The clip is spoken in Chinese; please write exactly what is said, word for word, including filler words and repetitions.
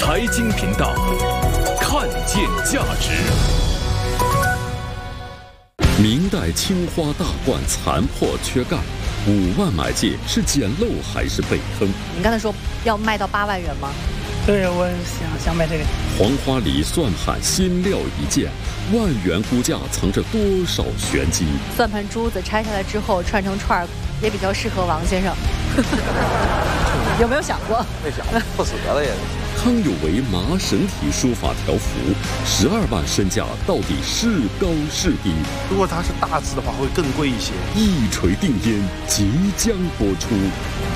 财经频道，看见价值。 明代青花大罐残破缺盖，五万买进是捡漏还是被坑？ 你刚才说要卖到八万元吗？ 对，我想想买这个。 黄花梨算盘新料一件，万元估价藏着多少玄机？ 算盘珠子拆下来之后串成串儿，也比较适合王先生。有没有想过？ 没想过，不死得了也。 康有为麻绳体书法条幅，十二万身价到底是高是低？ 如果它是大字的话，会更贵一些。 一锤定音即将播出。